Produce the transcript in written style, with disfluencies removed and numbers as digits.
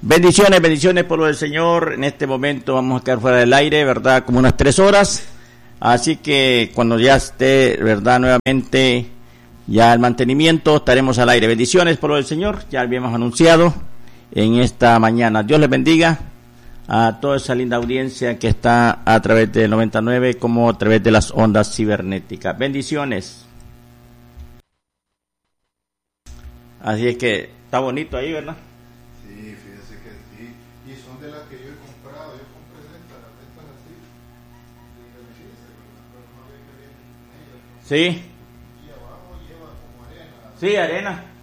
Bendiciones, bendiciones por lo del Señor. En este momento vamos a quedar fuera del aire, ¿verdad? Como unas 3 horas. Así que cuando ya esté, ¿verdad? Nuevamente ya el mantenimiento, estaremos al aire. Bendiciones por lo del Señor. Ya habíamos anunciado en esta mañana. Dios les bendiga a toda esa linda audiencia que está a través del 99 como a través de las ondas cibernéticas. Bendiciones. Así es que está bonito ahí, ¿verdad? Sí, fíjese que sí. Y son de las que yo he comprado. Yo compré estas así. Sí. Y abajo lleva como arena. Sí, arena.